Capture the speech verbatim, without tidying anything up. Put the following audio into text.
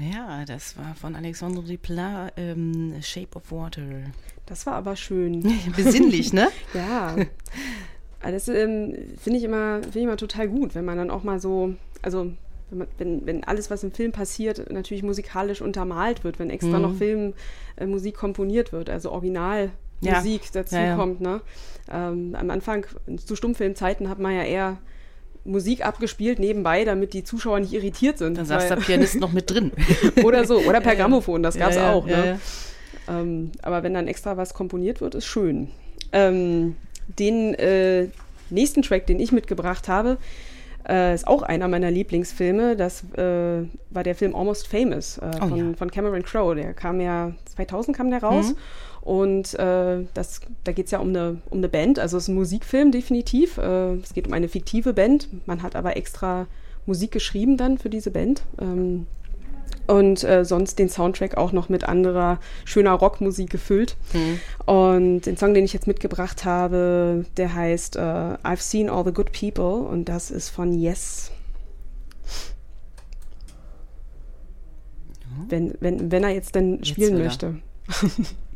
Ja, das war von Alexandre Desplat, ähm, Shape of Water. Das war aber schön. Besinnlich, ne? Ja. Das ähm, finde ich immer, finde ich immer total gut, wenn man dann auch mal so, also wenn, man, wenn, wenn alles, was im Film passiert, natürlich musikalisch untermalt wird, wenn extra Mhm. noch Filmmusik äh, komponiert wird, also Originalmusik Ja. dazu Ja, ja. kommt. Ne? Ähm, am Anfang, zu Stummfilmzeiten, hat man ja eher Musik abgespielt nebenbei, damit die Zuschauer nicht irritiert sind. Dann saß weil- der Pianist noch mit drin. Oder so, oder per Ja, ja. Grammophon, das gab's Ja, ja, auch. ja, Ne? ja. Ähm, aber wenn dann extra was komponiert wird, ist schön. Ähm, den äh, nächsten Track, den ich mitgebracht habe, äh, ist auch einer meiner Lieblingsfilme. Das äh, war der Film Almost Famous äh, Oh, von, ja. von Cameron Crowe. Der kam ja, zweitausend kam der raus. Mhm. Und äh, das, da geht es ja um eine, um eine Band, also es ist ein Musikfilm definitiv. Äh, es geht um eine fiktive Band. Man hat aber extra Musik geschrieben dann für diese Band. Ähm, und äh, sonst den Soundtrack auch noch mit anderer schöner Rockmusik gefüllt. Mhm. Und den Song, den ich jetzt mitgebracht habe, der heißt äh, I've Seen All the Good People und das ist von Yes. Wenn, wenn, wenn er jetzt denn Jetzt spielen will er. möchte.